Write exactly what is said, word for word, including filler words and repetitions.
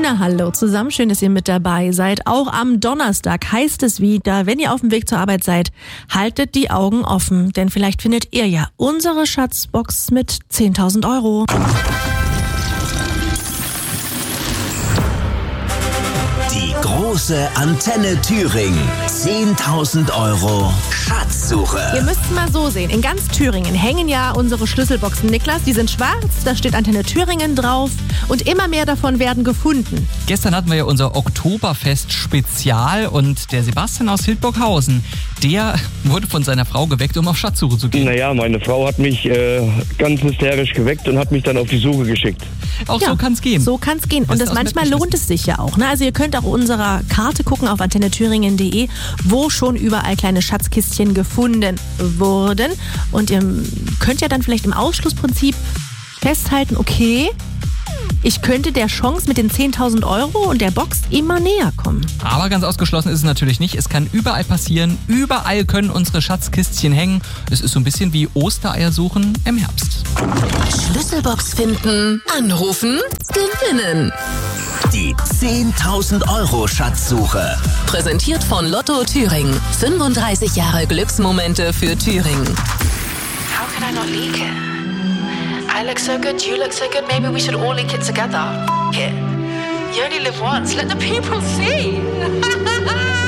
Na hallo zusammen, schön, dass ihr mit dabei seid. Auch am Donnerstag heißt es wieder, wenn ihr auf dem Weg zur Arbeit seid, haltet die Augen offen, denn vielleicht findet ihr ja unsere Schatzbox mit zehntausend Euro. Die große Antenne Thüringen. zehntausend Euro Schatzsuche. Ihr müsst es mal so sehen. In ganz Thüringen hängen ja unsere Schlüsselboxen, Niklas. Die sind schwarz, da steht Antenne Thüringen drauf und immer mehr davon werden gefunden. Gestern hatten wir ja unser Oktoberfest-Spezial und der Sebastian aus Hildburghausen, der wurde von seiner Frau geweckt, um auf Schatzsuche zu gehen. Naja, meine Frau hat mich äh, ganz hysterisch geweckt und hat mich dann auf die Suche geschickt. Auch Ja, so kann es gehen. So kann es gehen. Und das manchmal lohnt es sich ja auch. Ne? Also ihr könnt auch unserer Karte gucken auf antenne thüringen punkt de, wo schon überall kleine Schatzkistchen gefunden wurden. Und ihr könnt ja dann vielleicht im Ausschlussprinzip festhalten, okay, ich könnte der Chance mit den zehntausend Euro und der Box immer näher kommen. Aber ganz ausgeschlossen ist es natürlich nicht. Es kann überall passieren. Überall können unsere Schatzkistchen hängen. Es ist so ein bisschen wie Ostereier suchen im Herbst. Schlüsselbox finden, anrufen, gewinnen. Die zehntausend Euro Schatzsuche. Präsentiert von Lotto Thüringen. fünfunddreißig Jahre Glücksmomente für Thüringen. How can I not leak it? I look so good, you look so good, maybe we should all link it together. F- it. You only live once, let the people see.